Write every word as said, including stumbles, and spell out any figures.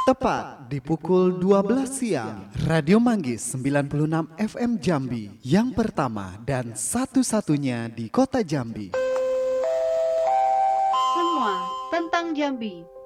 Tepat di pukul dua belas siang, Radio Manggis sembilan puluh enam F M Jambi, yang pertama dan satu-satunya di kota Jambi. Semua tentang Jambi.